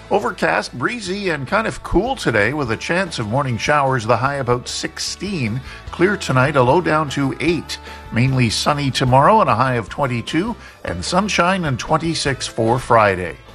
Overcast, breezy, and kind of cool today with a chance of morning showers, the high about 16. Clear tonight, a low down to 8. Mainly sunny tomorrow and a high of 22, and sunshine and 26 for Friday.